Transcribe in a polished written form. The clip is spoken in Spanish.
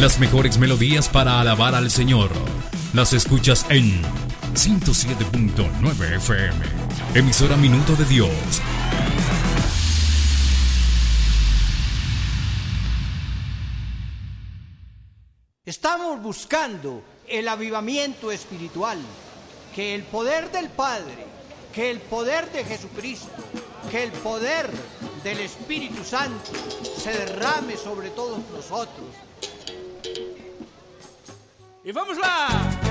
Las mejores melodías para alabar al Señor las escuchas en 107.9 FM. Emisora Minuto de Dios. Estamos buscando el avivamiento espiritual, que el poder del Padre, que el poder de Jesucristo, que el poder del Espíritu Santo se derrame sobre todos nosotros. ¡Y vámosla!